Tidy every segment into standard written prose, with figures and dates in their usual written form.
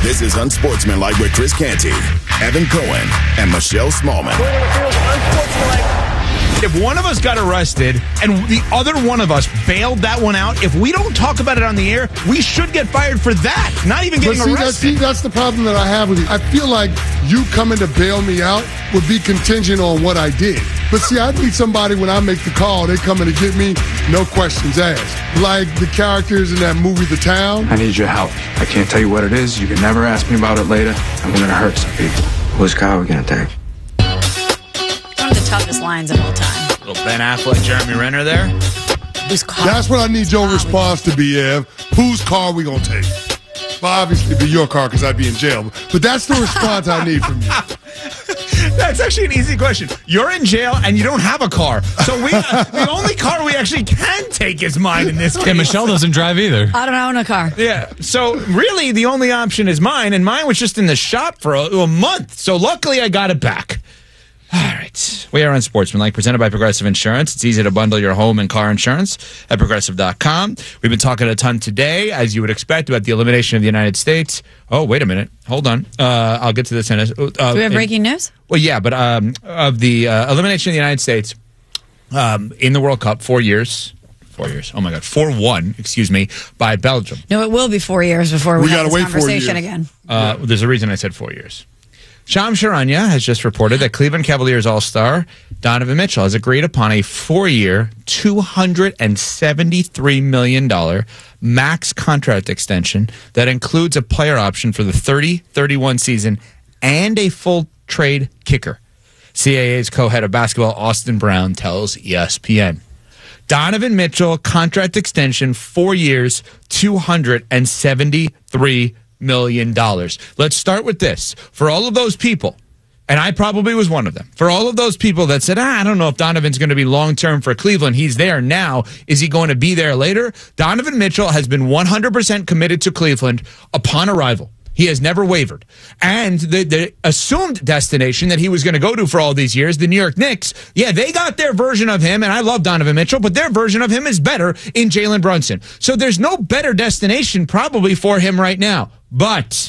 This is Unsportsmanlike with Chris Canty, Evan Cohen, and Michelle Smallman. If one of us got arrested and the other one of us bailed that one out, if we don't talk about it on the air, we should get fired for that. Not even getting arrested. That's the problem that I have with you. I feel like you coming to bail me out would be contingent on what I did. But see, I need somebody when I make the call, they coming to get me, no questions asked. Like the characters in that movie, The Town. I need your help. I can't tell you what it is. You can never ask me about it later. I'm going to hurt some people. Whose car are we going to take? One of the toughest lines of all time. Little Ben Affleck, Jeremy Renner there. Whose car? That's what I need your response to be, Ev. Whose car we going to take? Well, obviously, it'd be your car because I'd be in jail. But that's the response I need from you. That's actually an easy question. You're in jail and you don't have a car. So the only car we actually can take is mine in this case. And Michelle doesn't drive either. I don't own a car. Yeah. So really the only option is mine, and mine was just in the shop for a month. So luckily I got it back. All right. We are Unsportsmanlike, presented by Progressive Insurance. It's easy to bundle your home and car insurance at Progressive.com. We've been talking a ton today, as you would expect, about the elimination of the United States. Oh, wait a minute. Hold on. I'll get to this in a... Do we have breaking news? Well, yeah, but of the elimination of the United States in the World Cup, 4 years. 4 years. Oh, my God. 4-1, excuse me, by Belgium. No, it will be 4 years before we have this conversation again. There's a reason I said 4 years. Shams Charania has just reported that Cleveland Cavaliers All-Star Donovan Mitchell has agreed upon a 4-year, $273 million max contract extension that includes a player option for the 30-31 season and a full trade kicker. CAA's co-head of basketball, Austin Brown, tells ESPN. Donovan Mitchell, contract extension, 4 years, $273 million. Let's start with this. For all of those people, and I probably was one of them, for all of those people that said, I don't know if Donovan's going to be long-term for Cleveland. He's there now. Is he going to be there later? Donovan Mitchell has been 100% committed to Cleveland upon arrival. He has never wavered. And the assumed destination that he was going to go to for all these years, the New York Knicks, yeah, they got their version of him, and I love Donovan Mitchell, but their version of him is better in Jalen Brunson. So there's no better destination probably for him right now. But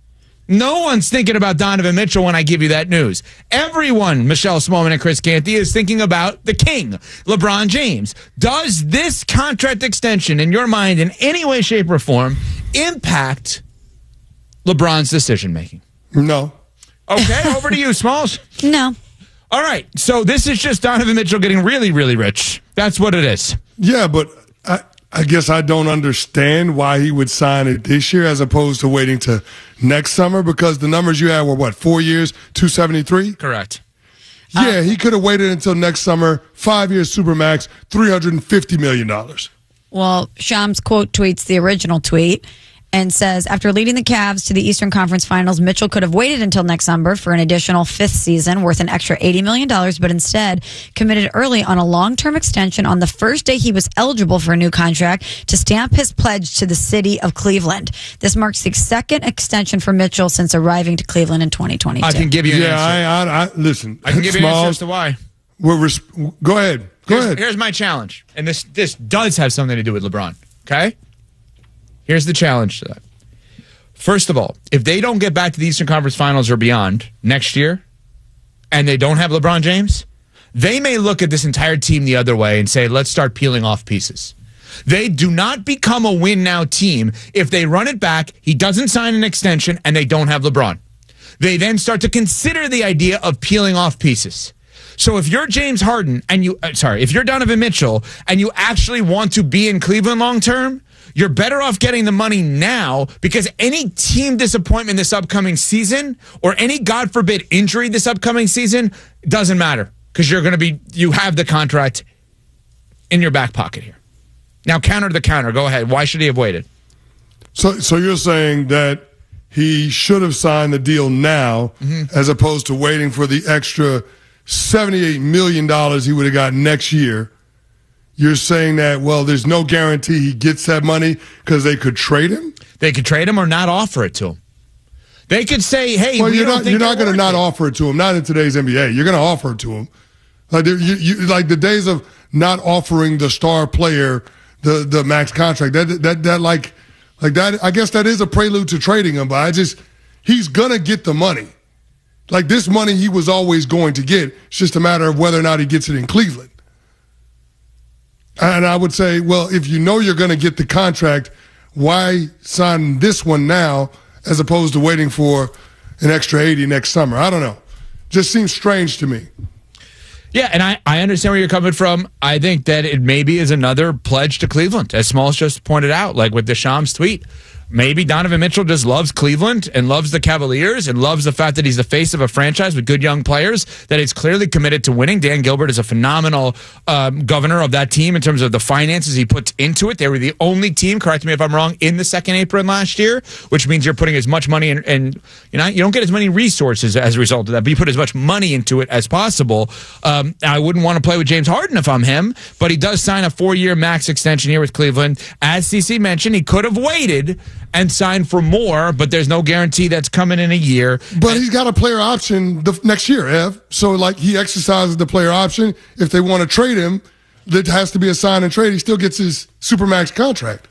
no one's thinking about Donovan Mitchell when I give you that news. Everyone, Michelle Smallman and Chris Canty, is thinking about the king, LeBron James. Does this contract extension, in your mind, in any way, shape, or form, impact LeBron's decision-making? No. Okay, over to you, Smalls. No. All right, so this is just Donovan Mitchell getting really, really rich. That's what it is. Yeah, but I guess I don't understand why he would sign it this year as opposed to waiting to next summer, because the numbers you had were, what, 4 years, 273? Correct. Yeah, he could have waited until next summer, 5 years Supermax, $350 million. Well, Shams quote tweets the original tweet and says, after leading the Cavs to the Eastern Conference Finals, Mitchell could have waited until next summer for an additional fifth season worth an extra $80 million, but instead committed early on a long-term extension on the first day he was eligible for a new contract to stamp his pledge to the city of Cleveland. This marks the second extension for Mitchell since arriving to Cleveland in 2022. I can give you an answer. Listen. I can give you an answer as to why. Go ahead. Here's my challenge, and this does have something to do with LeBron, okay? Here's the challenge to that. First of all, if they don't get back to the Eastern Conference Finals or beyond next year, and they don't have LeBron James, they may look at this entire team the other way and say, let's start peeling off pieces. They do not become a win-now team if they run it back, he doesn't sign an extension, and they don't have LeBron. They then start to consider the idea of peeling off pieces. So if you're James Harden and if you're Donovan Mitchell and you actually want to be in Cleveland long-term, you're better off getting the money now, because any team disappointment this upcoming season or any, God forbid, injury this upcoming season doesn't matter, because you have the contract in your back pocket here. Now, counter to the counter. Go ahead. Why should he have waited? So you're saying that he should have signed the deal now as opposed to waiting for the extra $78 million he would have got next year. You're saying that, well, there's no guarantee he gets that money because they could trade him? They could trade him or not offer it to him. They could say, hey, well, you're not going to not offer it to him. Not in today's NBA. You're going to offer it to him. Like like the days of not offering the star player the max contract. That like Like that, I guess that is a prelude to trading him, but he's going to get the money. Like this money he was always going to get. It's just a matter of whether or not he gets it in Cleveland. And I would say, well, if you know you're going to get the contract, why sign this one now as opposed to waiting for an extra 80 next summer? I don't know. Just seems strange to me. Yeah, and I understand where you're coming from. I think that it maybe is another pledge to Cleveland, as Smalls just pointed out, like with the Shams tweet. Maybe Donovan Mitchell just loves Cleveland and loves the Cavaliers and loves the fact that he's the face of a franchise with good young players, that he's clearly committed to winning. Dan Gilbert is a phenomenal governor of that team in terms of the finances he puts into it. They were the only team, correct me if I'm wrong, in the second apron last year, which means you're putting as much money in, and you don't get as many resources as a result of that, but you put as much money into it as possible. I wouldn't want to play with James Harden if I'm him, but he does sign a 4-year max extension here with Cleveland. As CC mentioned, he could have waited and signed for more, but there's no guarantee that's coming in a year. But he's got a player option next year, Ev. So, like, he exercises the player option. If they want to trade him, that has to be a sign and trade. He still gets his Supermax contract.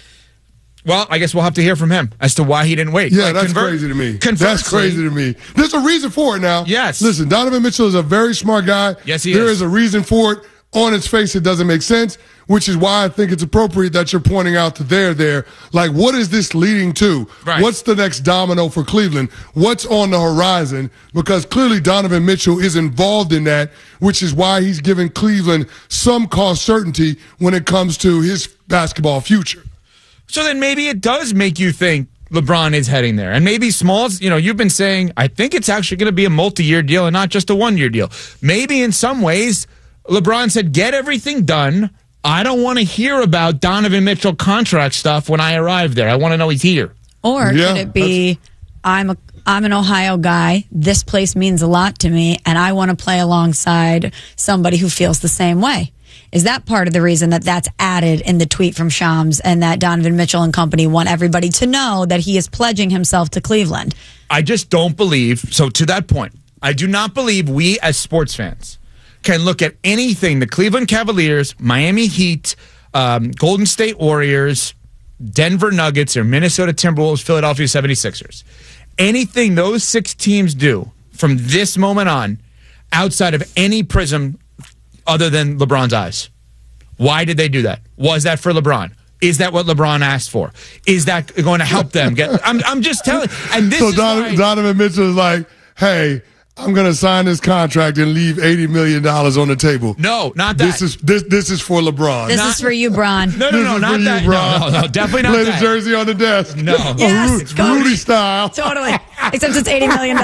Well, I guess we'll have to hear from him as to why he didn't wait. Yeah, that's crazy to me. That's crazy to me. There's a reason for it now. Yes. Listen, Donovan Mitchell is a very smart guy. Yes, he is. There is a reason for it. On its face, it doesn't make sense, which is why I think it's appropriate that you're pointing out that they're there. Like, what is this leading to? Right. What's the next domino for Cleveland? What's on the horizon? Because clearly Donovan Mitchell is involved in that, which is why he's giving Cleveland some cost certainty when it comes to his basketball future. So then maybe it does make you think LeBron is heading there. And maybe Smalls, you've been saying, I think it's actually going to be a multi-year deal and not just a one-year deal. Maybe in some ways, LeBron said, get everything done. I don't want to hear about Donovan Mitchell contract stuff when I arrive there. I want to know he's here. Or could it be, I'm an Ohio guy. This place means a lot to me, and I want to play alongside somebody who feels the same way. Is that part of the reason that that's added in the tweet from Shams, and that Donovan Mitchell and company want everybody to know that he is pledging himself to Cleveland? I just don't believe, so to that point, I do not believe we as sports fans can look at anything the Cleveland Cavaliers, Miami Heat, Golden State Warriors, Denver Nuggets, or Minnesota Timberwolves, Philadelphia 76ers. Anything those 6 teams do from this moment on, outside of any prism other than LeBron's eyes. Why did they do that? Was that for LeBron? Is that what LeBron asked for? Is that going to help them get? I'm just telling. And this so is Donovan Mitchell is like, hey, I'm going to sign this contract and leave $80 million on the table. No, not that. This is for LeBron. This is for you, Bron. No, not that. No, definitely not Lay that. the jersey on the desk. No. Yes, Rudy style. Totally. Except it's $80 million.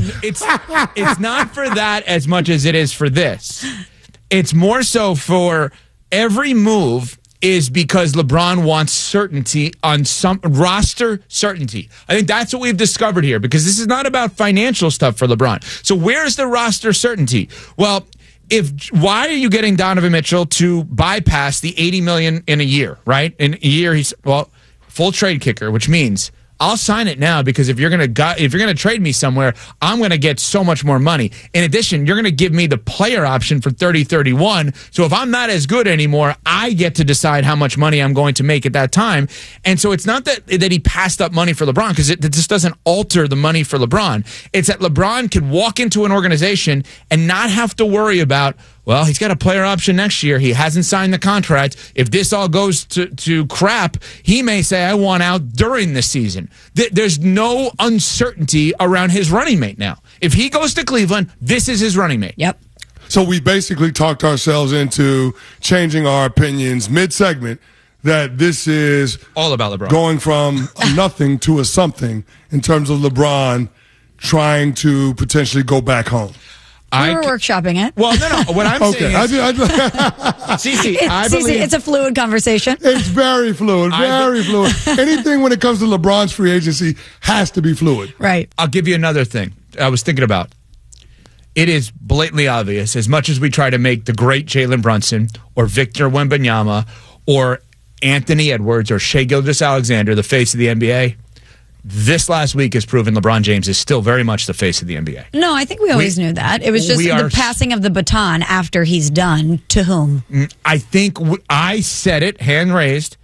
It's not for that as much as it is for this. It's more so for every move is because LeBron wants certainty on some roster certainty. I think that's what we've discovered here, because this is not about financial stuff for LeBron. So where's the roster certainty? Well, why are you getting Donovan Mitchell to bypass the $80 million in a year, right? In a year, he's full trade kicker, which means I'll sign it now, because if you're gonna trade me somewhere, I'm gonna get so much more money. In addition, you're gonna give me the player option for 30-31. So if I'm not as good anymore, I get to decide how much money I'm going to make at that time. And so it's not that he passed up money for LeBron, because it just doesn't alter the money for LeBron. It's that LeBron could walk into an organization and not have to worry about, well, he's got a player option next year. He hasn't signed the contract. If this all goes to crap, he may say, I want out during the season. There's no uncertainty around his running mate now. If he goes to Cleveland, this is his running mate. Yep. So we basically talked ourselves into changing our opinions mid-segment that this is all about LeBron. Going from a nothing to a something in terms of LeBron trying to potentially go back home. We were workshopping it. Well, no. What I'm saying is, Cece, I believe it's a fluid conversation. It's very fluid, very fluid. Anything when it comes to LeBron's free agency has to be fluid. Right. I'll give you another thing I was thinking about. It is blatantly obvious, as much as we try to make the great Jalen Brunson or Victor Wembanyama or Anthony Edwards or Shai Gilgeous-Alexander the face of the NBA, this last week has proven LeBron James is still very much the face of the NBA. No, I think we always knew that. It was just the passing of the baton after he's done. To whom? I think I said it, hand raised,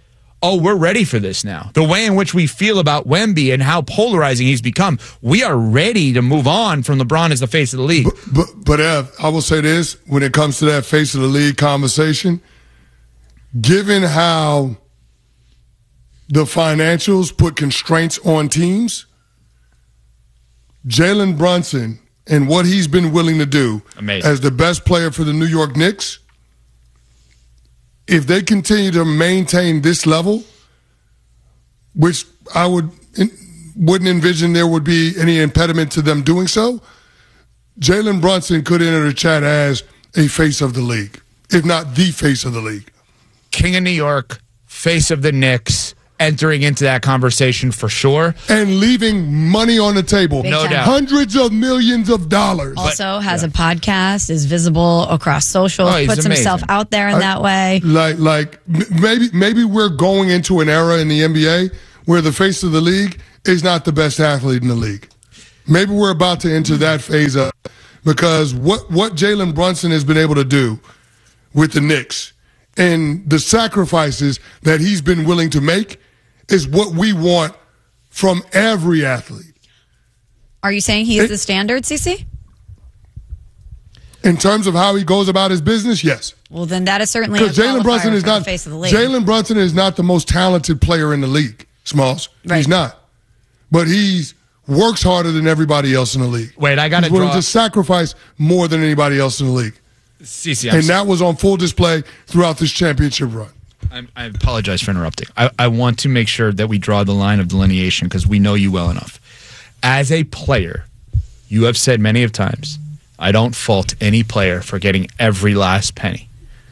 oh, we're ready for this now. The way in which we feel about Wemby and how polarizing he's become, we are ready to move on from LeBron as the face of the league. But Ev, I will say this, when it comes to that face of the league conversation, given how the financials put constraints on teams, Jalen Brunson and what he's been willing to do as the best player for the New York Knicks, if they continue to maintain this level, which I wouldn't envision there would be any impediment to them doing so, Jalen Brunson could enter the chat as a face of the league, if not the face of the league. King of New York, face of the Knicks, entering into that conversation for sure. And leaving money on the table. No doubt. Hundreds of millions of dollars. Also has a podcast, is visible across social, puts himself out there in that way. Maybe we're going into an era in the NBA where the face of the league is not the best athlete in the league. Maybe we're about to enter that phase up, because what Jalen Brunson has been able to do with the Knicks and the sacrifices that he's been willing to make is what we want from every athlete. Are you saying he is the standard, CC? In terms of how he goes about his business, yes. Well, then that is certainly because Jalen Brunson is not the face of the league. Jalen Brunson is not the most talented player in the league, Smalls. Right. He's not. But he's works harder than everybody else in the league. Wait, I got to willing to sacrifice more than anybody else in the league. That was on full display throughout this championship run. I apologize for interrupting. I want to make sure that we draw the line of delineation because we know you well enough. As a player, you have said many of times, I don't fault any player for getting every last penny.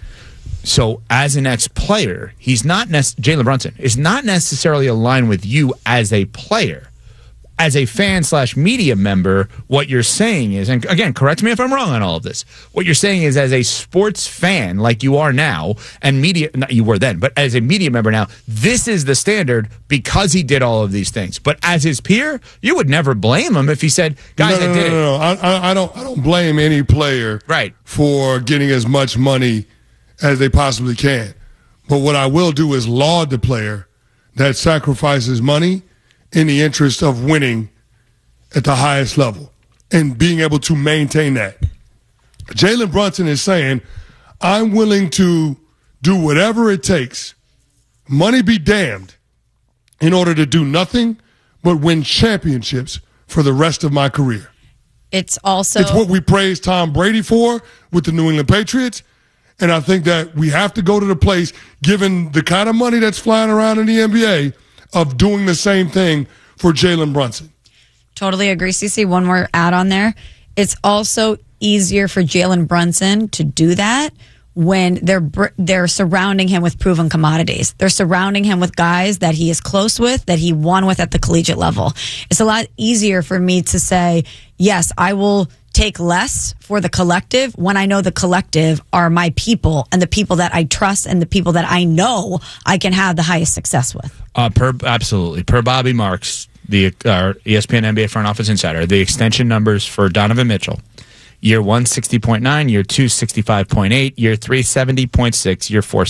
So as an ex-player, Jalen Brunson is not necessarily aligned with you as a player. As a fan/media member, what you're saying is, and again, correct me if I'm wrong on all of this, what you're saying is as a sports fan like you are now, and media, not you were then, but as a media member now, this is the standard because he did all of these things. But as his peer, you would never blame him if he said, guys, I did it. No. I don't blame any player for getting as much money as they possibly can. But what I will do is laud the player that sacrifices money in the interest of winning at the highest level and being able to maintain that. Jalen Brunson is saying, I'm willing to do whatever it takes, money be damned, in order to do nothing but win championships for the rest of my career. It's what we praise Tom Brady for with the New England Patriots. And I think that we have to go to the place, given the kind of money that's flying around in the NBA, of doing the same thing for Jalen Brunson. Totally agree, CC. One more add on there. It's also easier for Jalen Brunson to do that when they're surrounding him with proven commodities. They're surrounding him with guys that he is close with, that he won with at the collegiate level. It's a lot easier for me to say, yes, I will take less for the collective when I know the collective are my people and the people that I trust and the people that I know I can have the highest success with. Absolutely. Per Bobby Marks, the ESPN NBA front office insider, the extension numbers for Donovan Mitchell: year 1, 60.9, year 2, 65.8, year 3, 70.6, year 4,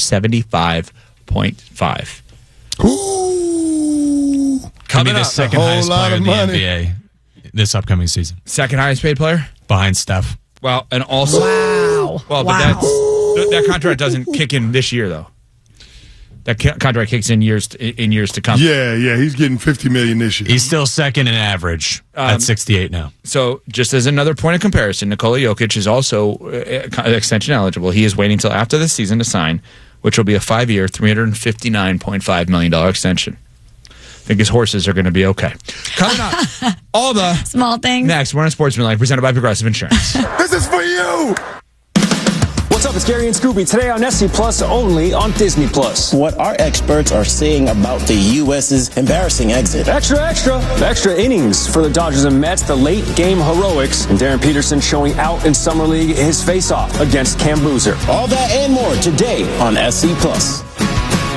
75.5. Ooh. Coming the second highest player in the NBA this upcoming season. Second highest paid player? Behind Steph. Well, and also... Wow. Well, but that contract doesn't kick in this year, though. That contract kicks in years to come. Yeah, he's getting $50 million this year. He's still second in average at 68 now. So, just as another point of comparison, Nikola Jokic is also extension eligible. He is waiting until after the season to sign, which will be a 5-year, $359.5 million extension. I think his horses are going to be okay. Coming up, all the small things. Next, we're on Sportsmanlike, presented by Progressive Insurance. This is for you. What's up? It's Gary and Scooby. Today on SC Plus, only on Disney Plus. What our experts are saying about the U.S.'s embarrassing exit. Extra innings for the Dodgers and Mets, the late game heroics, and Darren Peterson showing out in Summer League his face-off against Cam Boozer. All that and more today on SC Plus.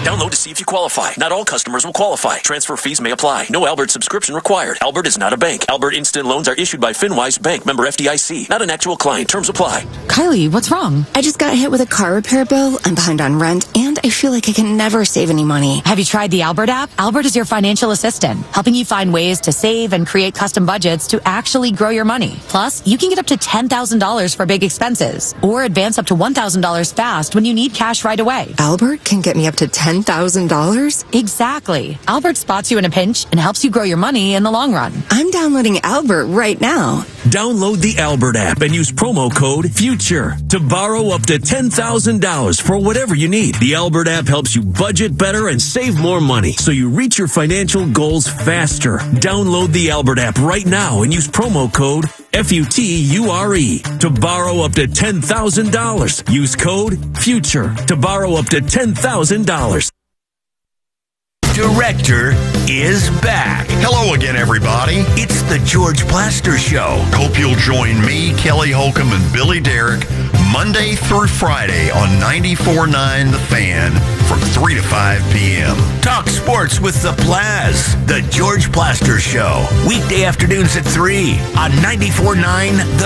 Download to see if you qualify. Not all customers will qualify. Transfer fees may apply. No Albert subscription required. Albert is not a bank. Albert Instant Loans are issued by FinWise Bank, member FDIC. Not an actual client. Terms apply. Kylie, what's wrong? I just got hit with a car repair bill. I'm behind on rent, and I feel like I can never save any money. Have you tried the Albert app? Albert is your financial assistant, helping you find ways to save and create custom budgets to actually grow your money. Plus, you can get up to $10,000 for big expenses, or advance up to $1,000 fast when you need cash right away. Albert can get me up to $10,000? Exactly. Albert spots you in a pinch and helps you grow your money in the long run. I'm downloading Albert right now. Download the Albert app and use promo code FUTURE to borrow up to $10,000 for whatever you need. The Albert app helps you budget better and save more money so you reach your financial goals faster. Download the Albert app right now and use promo code FUTURE to borrow up to $10,000. Use code FUTURE to borrow up to $10,000. Director is back. Hello again, everybody. It's the George Plaster Show. Hope you'll join me, Kelly Holcomb, and Billy Derrick Monday through Friday on 94.9 The Fan from 3 to 5 p.m. Talk sports with the Plaz. The George Plaster Show. Weekday afternoons at 3 on 94.9 The